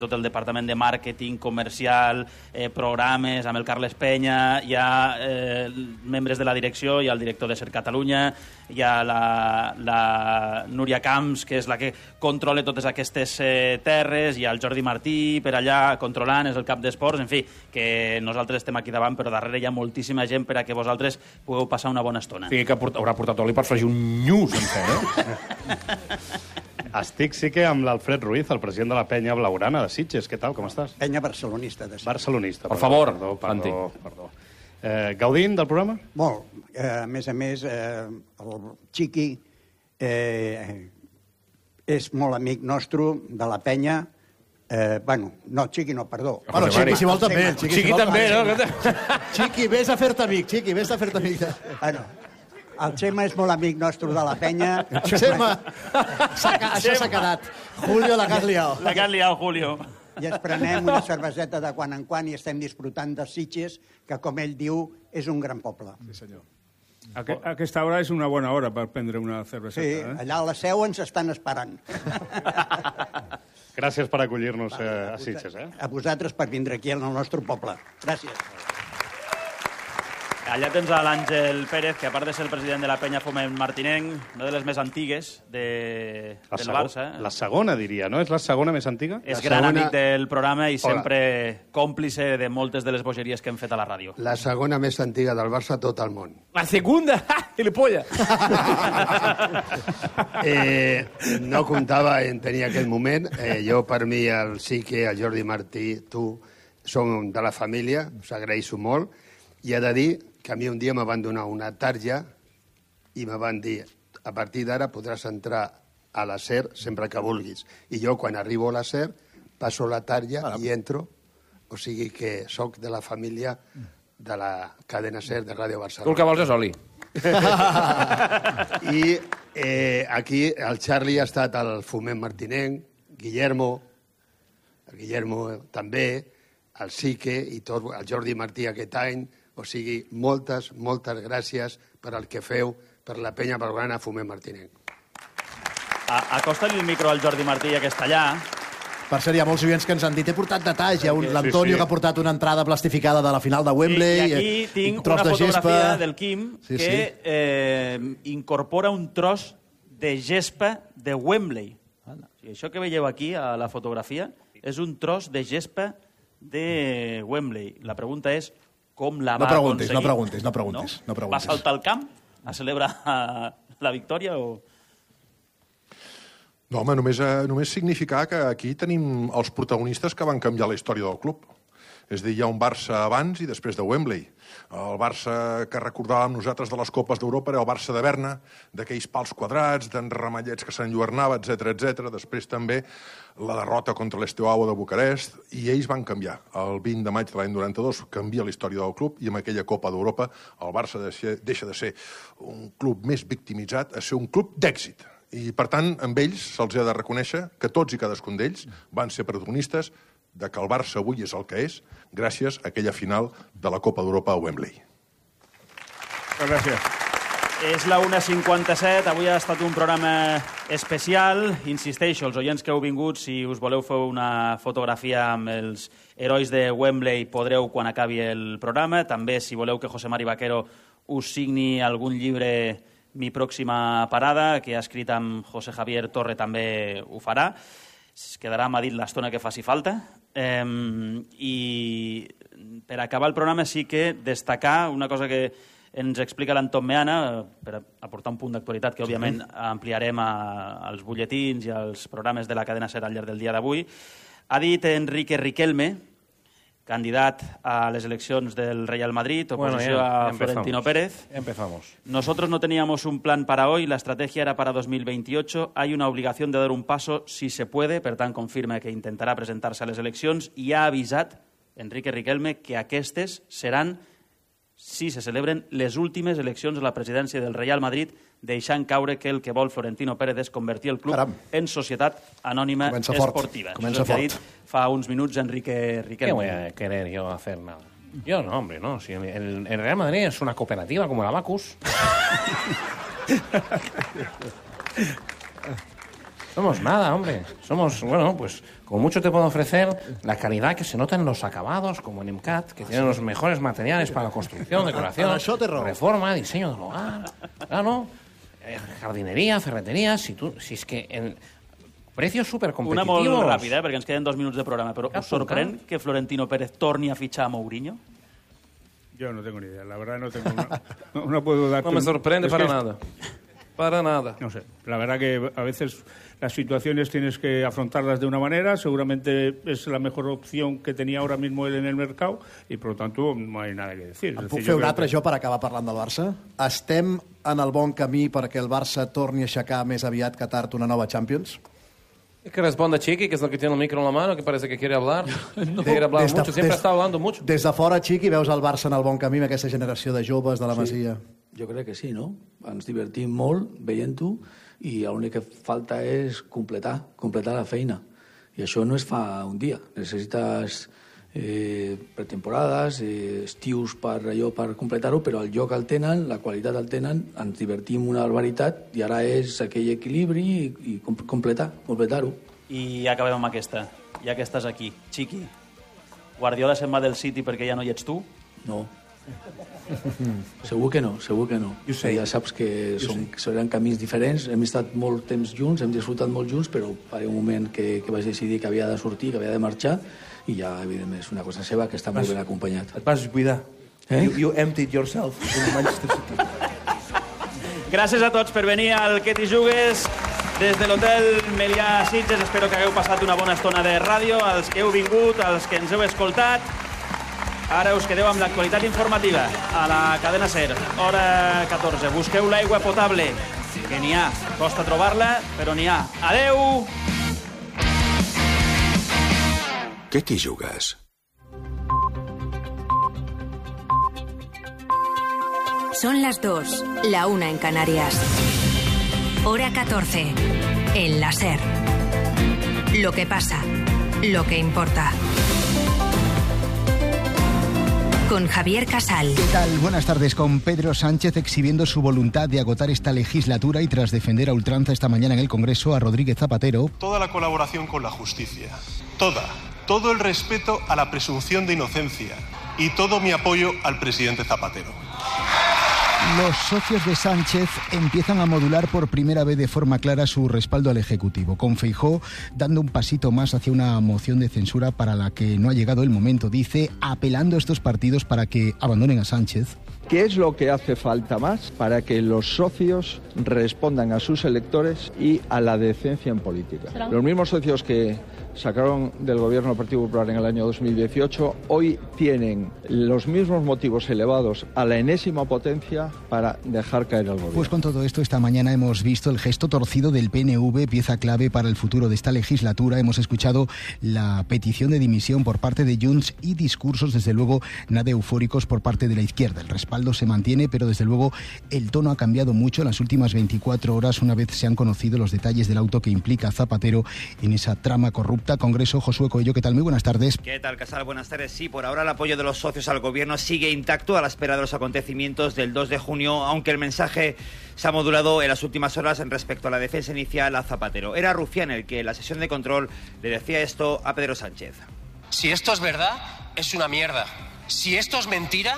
tot el departament de màrqueting, comercial, programes, amb el Carles Penya, hi ha membres de la direcció, hi ha el director de Ser Catalunya, hi ha la Núria Camps, que és la que controla totes aquestes terres, hi ha el Jordi Martí per allà controlant, és el cap d'esports, en fi, que nosaltres estem aquí davant, però darrere hi ha moltíssima gent per a que vosaltres pugueu passar una bona estona. Sí, que haurà portat oli per fregir un nyu sencer, Estic sí que amb l'Alfred Ruiz, el president de la penya blaugrana de Sitges. Què tal, com estàs? Penya barcelonista de Sitges. Barcelonista. Per favor, Santi. Gaudint del programa? Molt. A més, el Chiqui és molt amic nostre de la penya. Chiqui no, perdó. Bueno, Chiqui, si vol també. Chiqui també, no? Chiqui, vés a fer-te amic, Chiqui, vés a fer-te amic. Bueno, el Xema és molt amic nostre de la penya. Xema, això s'ha quedat. Julio, la que has liat. La que has liat, Julio. I ens prenem una cerveseta de quan en quan i estem disfrutant de Sitges, que, com ell diu, és un gran poble. Sí, senyor. Aquesta hora és una bona hora per prendre una cerveseta. Sí, allà a la Seu ens estan esperant. Gràcies per acollir-nos a Sitges. A vosaltres per vindre aquí al nostre poble. Gràcies. Allà tens a l'Àngel Pérez, que a part de ser el president de la penya Foment Martinenc, una de les més antigues del Barça. La segona, diria, no? És la segona més antiga? És gran amic del programa i sempre còmplice de moltes de les bogeries que hem fet a la ràdio. La segona més antiga del Barça a tot el món. La segunda, gilipollas. No comptava en tenir aquell moment. Jo, per mi, el Sique, el Jordi Martí, tu, som de la família, us agraeixo molt. I he de dir que a mi un dia me van donar una tarja i me van dir, a partir d'ara podràs entrar a la SER sempre que vulguis. I jo, quan arribo a la SER, passo la tarja i entro. O sigui que sóc de la família de la cadena SER de Ràdio Barcelona. Tu el que vols és oli. I aquí el Charlie ha estat al Foment Martinenc, Guillermo també, el Sique i tot, el Jordi Martí aquest any. O sigui, moltes gràcies per al que feu per la penya blaugrana Foment Martinenc. Acosta-li el micro al Jordi Martí, que està allà. Per cert, hi ha molts oients que ens han dit he portat detalls. Hi ha l'Antonio que ha portat una entrada plastificada de la final de Wembley. I aquí tinc una fotografia del Quim que incorpora un tros de gespa de Wembley. I això que veieu aquí a la fotografia és un tros de gespa de Wembley. La pregunta és com la va aconseguir. No preguntis. Va saltar al camp a celebrar la victòria o... No, home, només significar que aquí tenim els protagonistes que van canviar la història del club. És a dir, hi ha un Barça abans i després de Wembley. El Barça que recordàvem nosaltres de les Copes d'Europa era el Barça de Berna, d'aquells pals quadrats, d'enramallets que s'enlluernava, etc. Després també la derrota contra l'Esteaua de Bucarest, i ells van canviar. El 20 de maig de l'any 92 canvia la història del club i amb aquella Copa d'Europa el Barça deixa de ser un club més victimitzat a ser un club d'èxit. I, per tant, amb ells se'ls ha de reconèixer que tots i cadascun d'ells van ser protagonistes de que el Barça avui és el que és gràcies a aquella final de la Copa d'Europa a Wembley. Gràcies. És la 1:57, avui ha estat un programa especial. Insisteixo, els oients que heu vingut, si us voleu fer una fotografia amb els herois de Wembley, podreu quan acabi el programa. També, si voleu que José Mari Vaquero us signi algun llibre, Mi pròxima parada, que ha escrit amb José Javier Torre, també ho farà. Es quedarà a Madrid l'estona que faci falta. I per acabar el programa sí que destacar una cosa que ens explica l'Anton Meana, per aportar un punt d'actualitat que òbviament ampliarem als butlletins i als programes de la cadena SER al llarg del dia d'avui. Ha dit Enrique Riquelme, candidat a les eleccions del Real Madrid, oposición a Florentino Pérez. Empezamos. Nosotros no teníamos un plan para hoy, la estrategia era para 2028. Hay una obligación de dar un paso si se puede, per tant confirma que intentarà presentar-se a les eleccions i ha avisat Enrique Riquelme que aquestes seran, si se celebren, les últimes eleccions a la presidència del Real Madrid, deixant caure que el que vol Florentino Pérez és convertir el club en societat anònima esportiva. Comença Això que ha dit fa uns minuts Enrique Riquelme. ¿Qué voy a querer yo hacer nada? Yo no, hombre, no. Si el Real Madrid es una cooperativa como la Bacus. Somos nada, hombre. Somos, bueno, pues como mucho te puedo ofrecer la calidad que se nota en los acabados, como en IMCAT, que tienen los mejores materiales para la construcción, decoración, reforma, diseño del hogar, claro, jardinería, ferretería, si es que en precios súper competitivos. Una molt ràpida, perquè ens queden 2 minuts de programa, però us sorprèn que Florentino Pérez torni a fitxar a Mourinho? Yo no tengo ni idea, la verdad no tengo no puedo darte... No me sorprende para nada. Para nada. No sé, la verdad que a veces las situaciones tienes que afrontarlas de una manera, seguramente es la mejor opción que tenía ahora mismo él en el mercado y por lo tanto no hay nada que decir. Em puc fer un altre jo per acabar parlant del Barça? Estem en el bon camí perquè el Barça torni a aixecar més aviat que tard una nova Champions? Es que responda Chiqui, que es el que tiene el micro en la mano, que parece que quiere hablar. Quiere hablar mucho, siempre está hablando mucho. Des de fora, Chiqui, veus el Barça en el bon camí amb aquesta generació de joves de la Masia? Jo crec que sí, no? Ens divertim molt veient-ho i l'únic que falta és completar la feina. I això no es fa un dia. Necessites pretemporades, estius per completar-ho, però el joc el tenen, la qualitat el tenen, ens divertim una barbaritat i ara és aquell equilibri i completar-ho. I acabem amb aquesta, ja que estàs aquí. Chiqui, Guardiola se'n va del City perquè ja no hi ets tu? No. Segur que no. Ja saps que seran camins diferents, hem estat molt temps junts, hem disfrutat molt junts, però va haver un moment que vaig decidir que havia de sortir, que havia de marxar, i ja, evidentment, és una cosa seva que està molt ben acompanyat. Et vas buidar. You emptied yourself in Manchester City. Gràcies a tots per venir al Que t'hi jugues des de l'hotel Melià Sitges. Espero que hagueu passat una bona estona de ràdio, als que heu vingut, als que ens heu escoltat. Ara us quedeu amb l'actualitat informativa a la cadena SER, hora 14. Busqueu l'aigua potable, que n'hi ha. Costa trobar-la, però n'hi ha. Adeu! ¿Qué t'hi jugues? Son las 2, la 1 en Canarias. Hora 14, en la SER. Lo que pasa, lo que importa. Con Javier Casal. ¿Qué tal? Buenas tardes. Con Pedro Sánchez exhibiendo su voluntad de agotar esta legislatura y tras defender a ultranza esta mañana en el Congreso a Rodríguez Zapatero. Toda la colaboración con la justicia. Todo el respeto a la presunción de inocencia y todo mi apoyo al presidente Zapatero. Los socios de Sánchez empiezan a modular por primera vez de forma clara su respaldo al Ejecutivo, con Feijóo dando un pasito más hacia una moción de censura para la que no ha llegado el momento, dice, apelando a estos partidos para que abandonen a Sánchez. ¿Qué es lo que hace falta más para que los socios respondan a sus electores y a la decencia en política? Los mismos socios que sacaron del gobierno del Partido Popular en el año 2018, hoy tienen los mismos motivos elevados a la enésima potencia para dejar caer al gobierno. Pues con todo esto, esta mañana hemos visto el gesto torcido del PNV, pieza clave para el futuro de esta legislatura. Hemos escuchado la petición de dimisión por parte de Junts y discursos, desde luego, nada eufóricos por parte de la izquierda. El respaldo se mantiene, pero desde luego el tono ha cambiado mucho en las últimas 24 horas, una vez se han conocido los detalles del auto que implica a Zapatero en esa trama corrupta. Congreso, Josué Coello, ¿qué tal? Muy buenas tardes. ¿Qué tal, Casal? Buenas tardes. Sí, por ahora el apoyo de los socios al gobierno sigue intacto a la espera de los acontecimientos del 2 de junio, aunque el mensaje se ha modulado en las últimas horas en respecto a la defensa inicial a Zapatero. Era Rufián el que en la sesión de control le decía esto a Pedro Sánchez. Si esto es verdad, es una mierda. Si esto es mentira,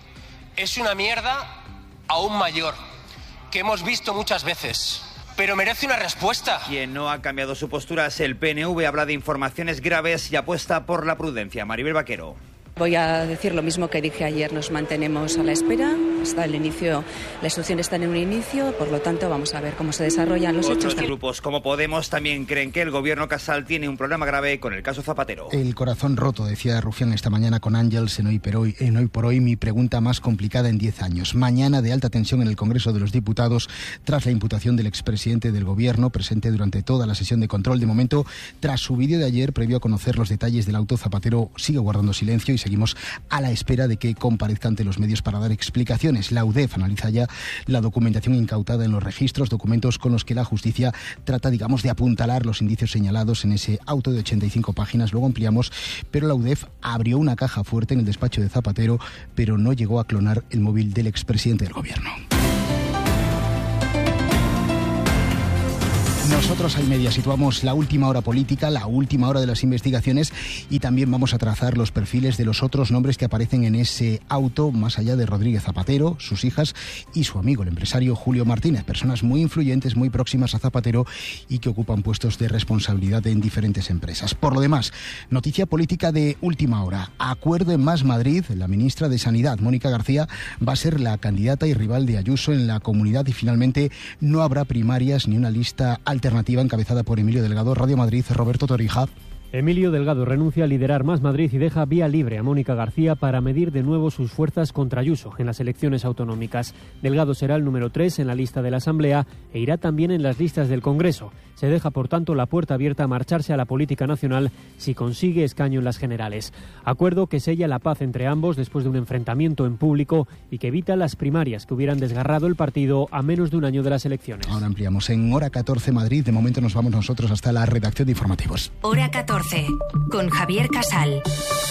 es una mierda aún mayor, que hemos visto muchas veces. Pero merece una respuesta. Quien no ha cambiado su postura es el PNV, habla de informaciones graves y apuesta por la prudencia. Maribel Vaquero. Voy a decir lo mismo que dije ayer, nos mantenemos a la espera, está el inicio, la instrucción está en un inicio, por lo tanto vamos a ver cómo se desarrollan los hechos. Otros grupos como Podemos también creen que el gobierno Casal tiene un problema grave con el caso Zapatero. El corazón roto, decía Rufián esta mañana con Ángels en Hoy por Hoy, mi pregunta más complicada en 10 años. Mañana de alta tensión en el Congreso de los Diputados tras la imputación del expresidente del gobierno, presente durante toda la sesión de control. De momento, tras su vídeo de ayer, previo a conocer los detalles del auto, Zapatero sigue guardando silencio y seguimos a la espera de que comparezca ante los medios para dar explicaciones. La UDEF analiza ya la documentación incautada en los registros, documentos con los que la justicia trata, digamos, de apuntalar los indicios señalados en ese auto de 85 páginas. Luego ampliamos, pero la UDEF abrió una caja fuerte en el despacho de Zapatero, pero no llegó a clonar el móvil del expresidente del gobierno. Nosotros al Media situamos la última hora política, la última hora de las investigaciones y también vamos a trazar los perfiles de los otros nombres que aparecen en ese auto, más allá de Rodríguez Zapatero, sus hijas y su amigo, el empresario Julio Martínez, personas muy influyentes, muy próximas a Zapatero y que ocupan puestos de responsabilidad en diferentes empresas. Por lo demás, noticia política de última hora. Acuerdo en Más Madrid. La ministra de Sanidad, Mónica García, va a ser la candidata y rival de Ayuso en la comunidad y finalmente no habrá primarias ni una lista alternativa encabezada por Emilio Delgado. Radio Madrid, Roberto Torija. Emilio Delgado renuncia a liderar Más Madrid y deja vía libre a Mónica García para medir de nuevo sus fuerzas contra Ayuso en las elecciones autonómicas. Delgado será el número 3 en la lista de la Asamblea e irá también en las listas del Congreso. Se deja, por tanto, la puerta abierta a marcharse a la política nacional si consigue escaño en las generales. Acuerdo que sella la paz entre ambos después de un enfrentamiento en público y que evita las primarias que hubieran desgarrado el partido a menos de un año de las elecciones. Ahora ampliamos en Hora 14 Madrid. De momento nos vamos nosotros hasta la redacción de informativos. Hora 14, con Javier Casal.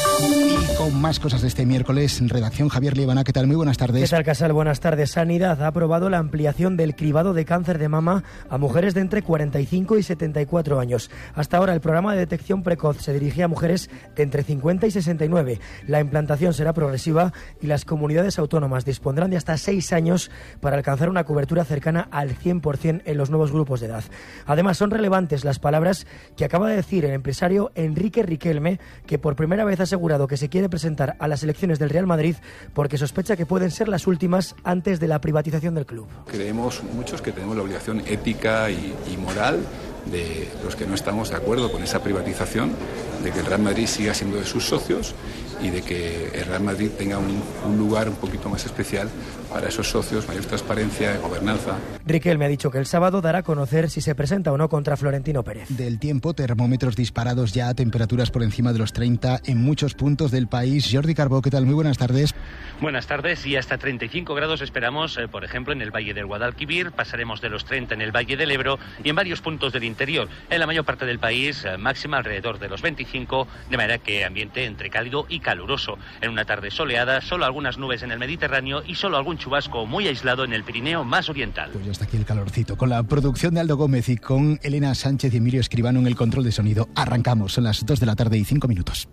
Y con más cosas de este miércoles, en redacción, Javier Liebana. ¿Qué tal? Muy buenas tardes. ¿Qué tal, Casal? Buenas tardes. Sanidad ha aprobado la ampliación del cribado de cáncer de mama a mujeres de entre 45 y 74 años. Hasta ahora el programa de detección precoz se dirigía a mujeres de entre 50 y 69. La implantación será progresiva y las comunidades autónomas dispondrán de hasta 6 años para alcanzar una cobertura cercana al 100% en los nuevos grupos de edad. Además, son relevantes las palabras que acaba de decir el empresario Enrique Riquelme, que por primera vez ha asegurado que se quiere presentar a las elecciones del Real Madrid porque sospecha que pueden ser las últimas antes de la privatización del club. Creemos muchos que tenemos la obligación ética y moral de los que no estamos de acuerdo con esa privatización, de que el Real Madrid siga siendo de sus socios y de que el Real Madrid tenga un lugar un poquito más especial para esos socios, mayor transparencia, gobernanza. Riquelme ha dicho que el sábado dará a conocer si se presenta o no contra Florentino Pérez. Del tiempo, termómetros disparados ya a temperaturas por encima de los 30 en muchos puntos del país. Jordi Carbó, ¿qué tal? Muy buenas tardes. Buenas tardes, y hasta 35 grados esperamos, por ejemplo, en el Valle del Guadalquivir. Pasaremos de los 30 en el Valle del Ebro y en varios puntos del interior. En la mayor parte del país, máxima alrededor de los 25, de manera que ambiente entre cálido y caluroso. En una tarde soleada, solo algunas nubes en el Mediterráneo y solo algún chubasco muy aislado en el Pirineo más oriental. Pues ya está aquí el calorcito. Con la producción de Aldo Gómez y con Elena Sánchez y Emilio Escribano en el control de sonido, arrancamos. Son las 2 de la tarde y 5 minutos.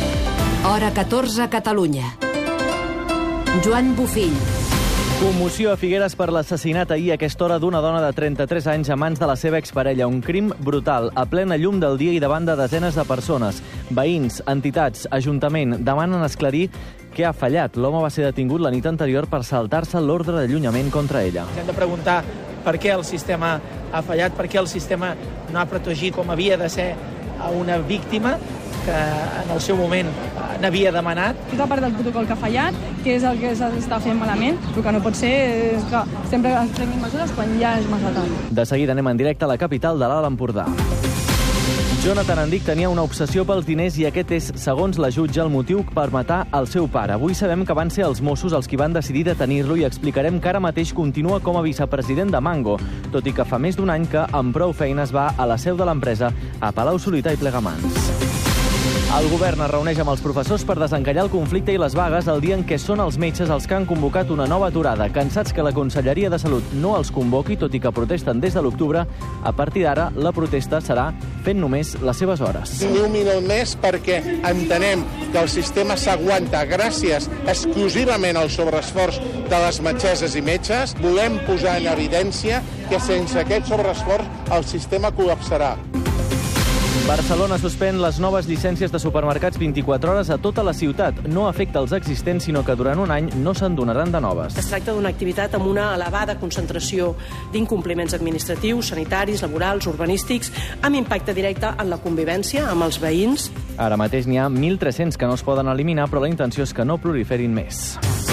Hora 14 a Catalunya. Joan Bufill. Commoció a Figueres per l'assassinat ahir a aquesta hora d'una dona de 33 anys a mans de la seva exparella. Un crim brutal, a plena llum del dia i davant de desenes de persones. Veïns, entitats, ajuntament demanen esclarir què ha fallat. L'home va ser detingut la nit anterior per saltar-se l'ordre d'allunyament contra ella. Hem de preguntar per què el sistema ha fallat, per què el sistema no ha protegit com havia de ser a una víctima que en el seu moment n'havia demanat. Tota part del protocol que ha fallat, què és el que s'està fent malament. El que no pot ser és que sempre es prenguin mesures quan ja és massa tard. De seguida anem en directe a la capital de l'Alt Empordà. Jonathan Andic tenia una obsessió pels diners i aquest és, segons la jutge, el motiu per matar el seu pare. Avui sabem que van ser els Mossos els qui van decidir detenir-lo i explicarem que ara mateix continua com a vicepresident de Mango, tot i que fa més d'un any que, amb prou feines, va a la seu de l'empresa, a Palau-solità i Plegamans. El govern es reuneix amb els professors per desencallar el conflicte i les vagues el dia en què són els metges els que han convocat una nova aturada. Cansats que la Conselleria de Salut no els convoqui, tot i que protesten des de l'octubre, a partir d'ara la protesta serà fent només les seves hores. Ni un minut més perquè entenem que el sistema s'aguanta gràcies exclusivament al sobreesforç de les metgesses i metges. Volem posar en evidència que sense aquest sobreesforç el sistema col·lapsarà. Barcelona suspèn les noves llicències de supermercats 24 hores a tota la ciutat. No afecta els existents, sinó que durant un any no se'n donaran de noves. Es tracta d'una activitat amb una elevada concentració d'incompliments administratius, sanitaris, laborals, urbanístics, amb impacte directe en la convivència amb els veïns. Ara mateix n'hi ha 1.300 que no es poden eliminar, però la intenció és que no proliferin més.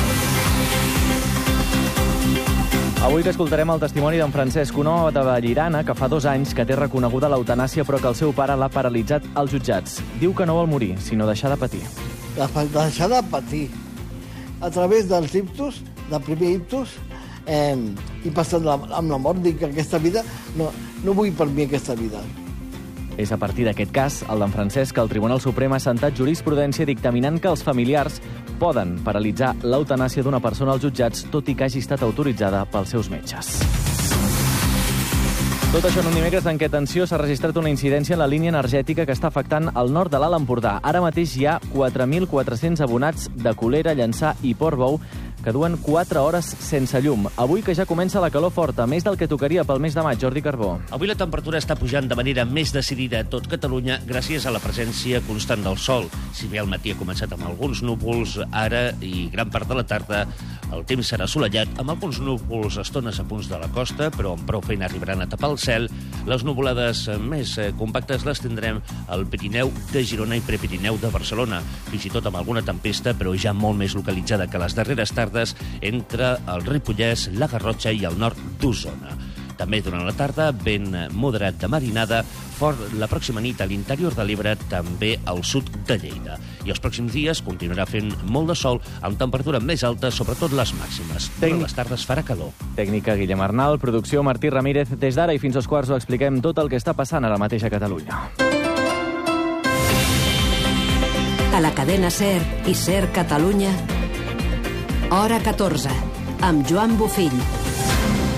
Avui que escoltarem el testimoni d'en Francesc, un home de Vallirana que fa 2 anys que té reconeguda l'eutanàsia però que el seu pare l'ha paralitzat als jutjats. Diu que no vol morir, sinó deixar de patir. Deixar de patir a través dels ictus, del primer ictus, i passant amb la mort, dic que aquesta vida, no vull per mi aquesta vida. És a partir d'aquest cas, el d'en Francesc, que el Tribunal Suprem ha assentat jurisprudència dictaminant que els familiars poden paralitzar l'eutanàsia d'una persona als jutjats, tot i que hagi estat autoritzada pels seus metges. Tot això en un dimecres en què, atenció, s'ha registrat una incidència en la línia energètica que està afectant el nord de l'Alt Empordà. Ara mateix hi ha 4.400 abonats de Colera, Llançà i Portbou que duen 4 hores sense llum. Avui que ja comença la calor forta, més del que tocaria pel mes de maig. Jordi Carbó. Avui la temperatura està pujant de manera més decidida a tot Catalunya gràcies a la presència constant del sol. Si bé al matí ha començat amb alguns núvols, ara i gran part de la tarda el temps serà assolellat, amb alguns núvols a estones a punts de la costa, però amb prou feina arribaran a tapar el cel. Les nuvolades més compactes les tindrem al Pirineu de Girona i Prepirineu de Barcelona, fins i tot amb alguna tempesta, però ja molt més localitzada que les darreres tardes entre el Ripollès, la Garrotxa i el nord d'Osona. També durant la tarda, vent moderat de marinada, fort la pròxima nit a l'interior de l'Ebre, també al sud de Lleida. I els pròxims dies continuarà fent molt de sol, amb temperatura més alta, sobretot les màximes. Però les tardes farà calor. Tècnica Guillem Arnal, producció Martí Ramírez. Des d'ara i fins als quarts ho expliquem tot el que està passant ara mateix a Catalunya. A la cadena SER i SER Catalunya, Hora 14, amb Joan Bofill.